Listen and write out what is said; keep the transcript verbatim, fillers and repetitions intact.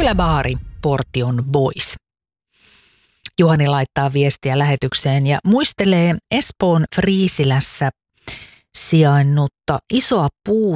kyläbaari Portion Boys. Juhani laittaa viestiä lähetykseen ja muistelee Espoon Friisilässä sijainnutta isoa puuta